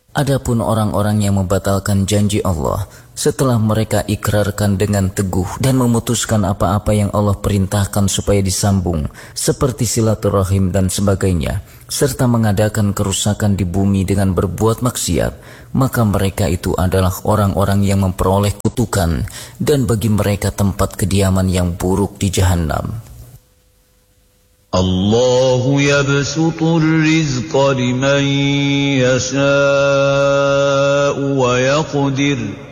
Adapun orang-orang yang membatalkan janji Allah setelah mereka ikrarkan dengan teguh dan memutuskan apa-apa yang Allah perintahkan supaya disambung, seperti silaturahim dan sebagainya, serta mengadakan kerusakan di bumi dengan berbuat maksiat, maka mereka itu adalah orang-orang yang memperoleh kutukan, dan bagi mereka tempat kediaman yang buruk di Jahannam. الله يبسط الرزق لمن يشاء ويقدر